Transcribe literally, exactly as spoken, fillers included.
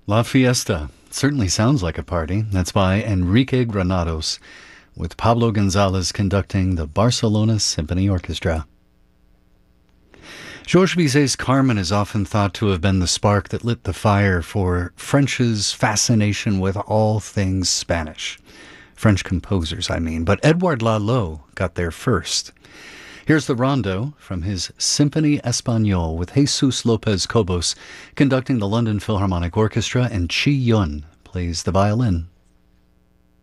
La Fiesta. Certainly sounds like a party. That's by Enrique Granados, with Pablo Gonzalez conducting the Barcelona Symphony Orchestra. Georges Bizet's Carmen is often thought to have been the spark that lit the fire for French's fascination with all things Spanish. French composers, I mean. But Edouard Lalo got there first. Here's the rondo from his Symphonie Espagnole with Jesus Lopez Cobos conducting the London Philharmonic Orchestra, and Chi Yun plays the violin.